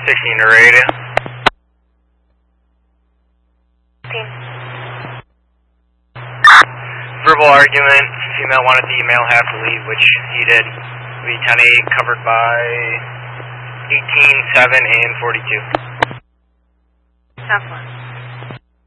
16 to radio. 16. Verbal argument, female wanted the male half to leave, which he did. We 10-8 covered by 18, 7, and 42. Have fun.